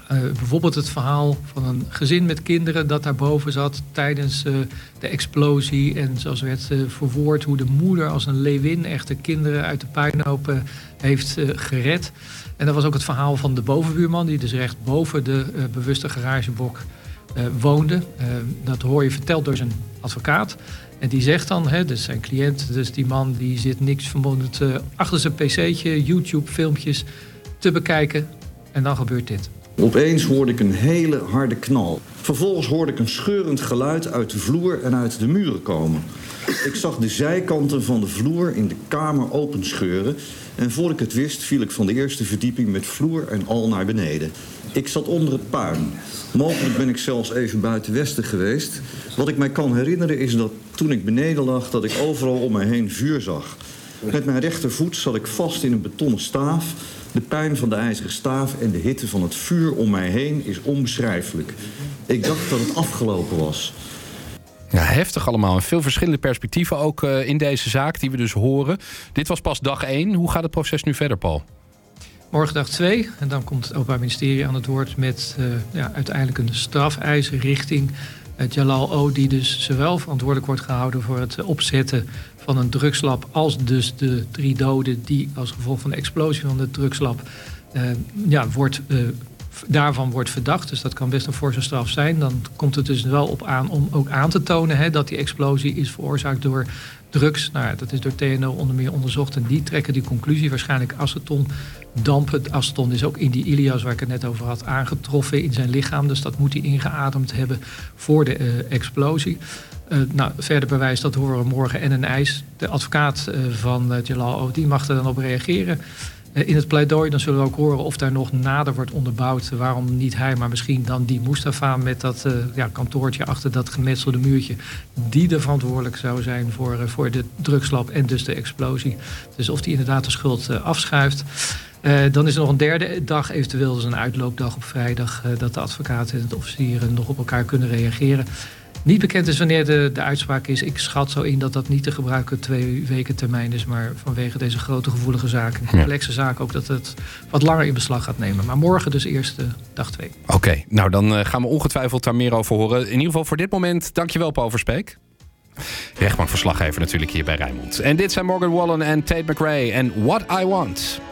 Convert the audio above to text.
Bijvoorbeeld het verhaal van een gezin met kinderen dat daarboven zat tijdens de explosie. En zoals werd verwoord hoe de moeder als een leeuwin echt de kinderen uit de puinhoop heeft gered. En dat was ook het verhaal van de bovenbuurman die dus recht boven de bewuste garageblok woonde. Dat hoor je verteld door zijn advocaat. En die zegt dan, dus zijn cliënt, dus die man die zit niks vermoedend achter zijn pc'tje, YouTube-filmpjes te bekijken. En dan gebeurt dit. Opeens hoorde ik een hele harde knal. Vervolgens hoorde ik een scheurend geluid uit de vloer en uit de muren komen. Ik zag de zijkanten van de vloer in de kamer openscheuren. En voor ik het wist viel ik van de eerste verdieping met vloer en al naar beneden. Ik zat onder het puin. Mogelijk ben ik zelfs even buiten Westen geweest. Wat ik mij kan herinneren is dat toen ik beneden lag, dat ik overal om me heen vuur zag. Met mijn rechtervoet zat ik vast in een betonnen staaf. De pijn van de ijzeren staaf en de hitte van het vuur om mij heen is onbeschrijfelijk. Ik dacht dat het afgelopen was. Ja, heftig allemaal. En veel verschillende perspectieven ook in deze zaak die we dus horen. Dit was pas dag 1. Hoe gaat het proces nu verder, Paul? Morgen dag 2. En dan komt het Openbaar Ministerie aan het woord met uiteindelijk een strafeis richting Jalal O. Die dus zowel verantwoordelijk wordt gehouden voor het opzetten van een drugslab als dus de 3 doden die als gevolg van de explosie van de drugslab daarvan wordt verdacht. Dus dat kan best een forse straf zijn. Dan komt het dus wel op aan om ook aan te tonen dat die explosie is veroorzaakt door drugs. Nou, dat is door TNO onder meer onderzocht. En die trekken die conclusie. Waarschijnlijk acetondamp. Het aceton is ook in die Ilias, waar ik het net over had, aangetroffen in zijn lichaam. Dus dat moet hij ingeademd hebben voor de explosie. Verder bewijs, dat horen we morgen en een eis. De advocaat van Jalal O. die mag er dan op reageren. In het pleidooi dan zullen we ook horen of daar nog nader wordt onderbouwd. Waarom niet hij, maar misschien dan die Mustafa met dat kantoortje achter dat gemetselde muurtje. Die er verantwoordelijk zou zijn voor de drugslab en dus de explosie. Dus of die inderdaad de schuld afschuift. Dan is er nog een derde dag, eventueel dus een uitloopdag op vrijdag. Dat de advocaat en de officieren nog op elkaar kunnen reageren. Niet bekend is wanneer de uitspraak is. Ik schat zo in dat dat niet te gebruiken 2 weken termijn is. Maar vanwege deze grote gevoelige zaak, een complexe zaak ook, dat het wat langer in beslag gaat nemen. Maar morgen dus eerst dag 2. Oké, nou dan gaan we ongetwijfeld daar meer over horen. In ieder geval voor dit moment, dankjewel Paul Verspeek. Rechtbankverslaggever natuurlijk hier bij Rijnmond. En dit zijn Morgan Wallen en Tate McRae en What I Want.